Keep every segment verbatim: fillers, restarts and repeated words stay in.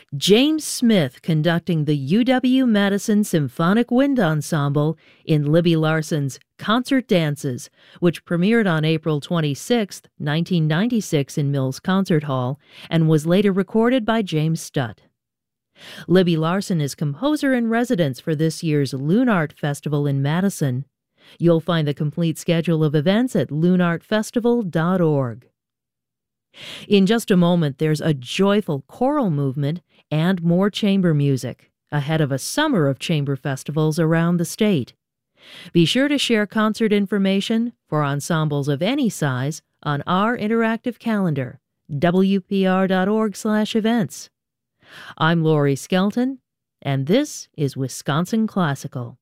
James Smith conducting the U W-Madison Symphonic Wind Ensemble in Libby Larson's Concert Dances, which premiered on April twenty-sixth, nineteen ninety-six in Mills Concert Hall and was later recorded by James Stutt. Libby Larson is composer-in-residence for this year's Loonart Festival in Madison. You'll find the complete schedule of events at loon art festival dot org. In just a moment, there's a joyful choral movement and more chamber music, ahead of a summer of chamber festivals around the state. Be sure to share concert information for ensembles of any size on our interactive calendar, W P R dot org slash events. I'm Lori Skelton, and this is Wisconsin Classical.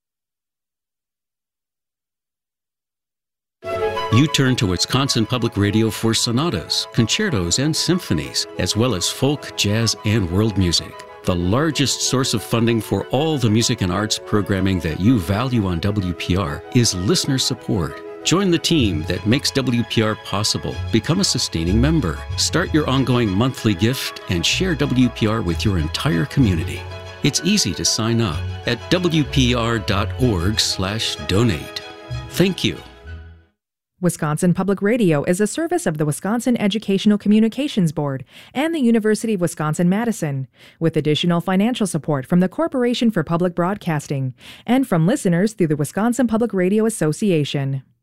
You turn to Wisconsin Public Radio for sonatas, concertos, and symphonies, as well as folk, jazz, and world music. The largest source of funding for all the music and arts programming that you value on W P R is listener support. Join the team that makes W P R possible. Become a sustaining member. Start your ongoing monthly gift and share W P R with your entire community. It's easy to sign up at W P R dot org slash donate. Thank you. Wisconsin Public Radio is a service of the Wisconsin Educational Communications Board and the University of Wisconsin-Madison, with additional financial support from the Corporation for Public Broadcasting and from listeners through the Wisconsin Public Radio Association.